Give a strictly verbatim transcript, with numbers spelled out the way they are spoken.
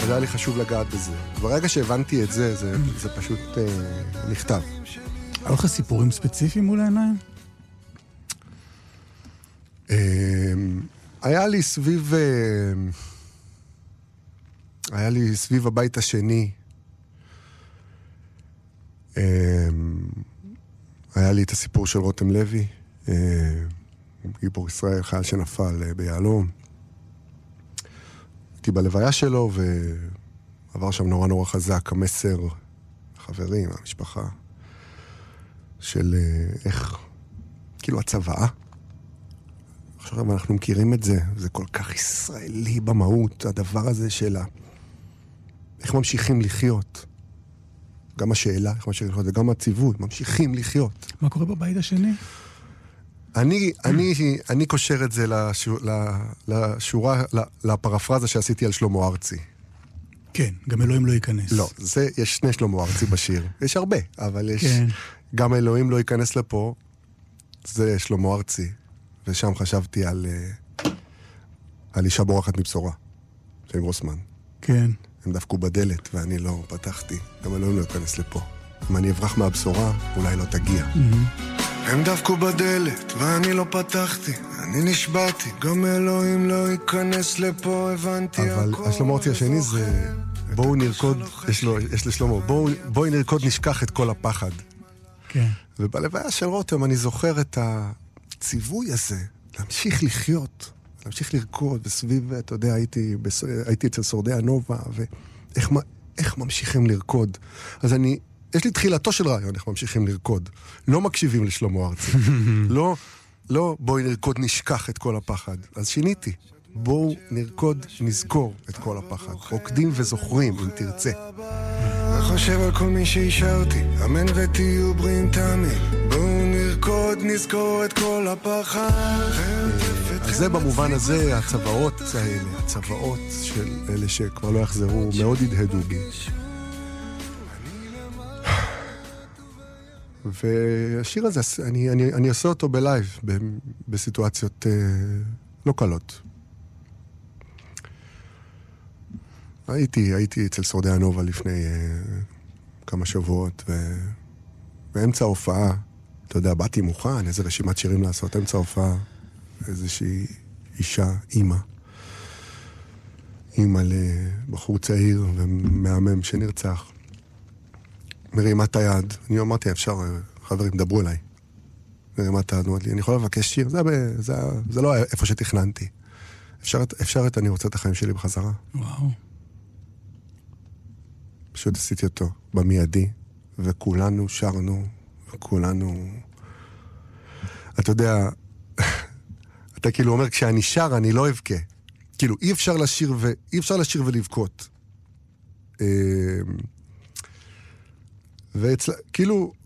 אז היה לי חשוב לגעת בזה. ברגע שהבנתי את זה, זה, זה פשוט אה, נכתב. היה לך סיפורים ספציפיים מול העיניים? אה, היה לי סביב... אה, היה לי סביב הבית השני. אה, היה לי את הסיפור של רותם לוי, אה, גיבור ישראל, חייל שנפל אה, ביעלום. הייתי בלוויה שלו, ועבר שם נורא נורא חזק המסר, החברים, המשפחה, של אה, איך, כאילו הצוואה. עכשיו אנחנו מכירים את זה, זה כל כך ישראלי במהות, הדבר הזה של איך ממשיכים לחיות. גם השאלה, איך ממשיכים לחיות, וגם הציווי, ממשיכים לחיות. מה קורה בבית השני? אני, אני, אני קושר את זה לשור, לשורה, לפרפרזה שעשיתי על שלמה ארצי. כן, גם אלוהים לא ייכנס. לא, זה, יש שני שלמה ארצי בשיר. יש הרבה, אבל יש... כן. גם אלוהים לא ייכנס לפה, זה שלמה ארצי. ושם חשבתי על, על אישה בורחת מבשורה, של גרוסמן. כן. הם דפקו בדלת, ואני לא פתחתי. גם אלוהים לא ייכנס לפה. אם אני אברח מהבשורה, אולי לא תגיע. הם דפקו בדלת, ואני לא פתחתי. אני נשבעתי, גם אלוהים לא ייכנס לפה, הבנתי הכל. אבל השלמה ארצי השני זה, בואו נרקוד, יש, לו, יש לשלמה, בואו, בואו נרקוד נשכח את כל הפחד. כן. ובלוויה של רותם אני זוכר את הציווי הזה, להמשיך לחיות, להמשיך לרקוד, וסביב, אתה יודע, הייתי, הייתי אצל שורדי הנובה, ואיך איך ממשיכים לרקוד. אז אני, יש לי תחילתו של רעיון, איך ממשיכים לרקוד. לא מקשיבים לשלמה ארצי. לא, לא, בואי נרקוד נשכח את כל הפחד. אז שיניתי. בואו נרקוד נזכור את כל הפחד. רוקדים וזוכרים, אם תרצה. חושב על כל מי שהשארתי, אמן ותהיו בריאים תמיד. בואו נרקוד נזכור את כל הפחד. אז זה במובן הזה, הצבאות האלה, הצבאות של אלה שכבר לא יחזרו, מאוד הדהדו בי. והשיר הזה, אני, אני, אני עושה אותו בלייב, ב, בסיטואציות אה, לא קלות. הייתי, הייתי אצל שורדי הנובה לפני אה, כמה שבועות, ו... באמצע ההופעה, אתה יודע, באתי מוכן, איזה רשימת שירים לעשות, אמצע ההופעה, איזושהי אישה, אימא, אימא לבחור צעיר ומהמם שנרצח. מרימה את היד, אני אמרתי, אפשר, חברים, דברו אליי. מרימה את היד, אמרתי לי, אני יכול לבקש שיר? זה, זה, זה לא איפה שתכננתי. אפשר, אפשר את אני רוצה את החיים שלי בחזרה. וואו. פשוט עשיתי אותו במיידי, וכולנו שרנו, וכולנו... אתה יודע, אתה כאילו אומר, כשאני שר, אני לא אבכה. כאילו, אי אפשר לשיר, ו... אי אפשר לשיר ולבכות. וכאילו,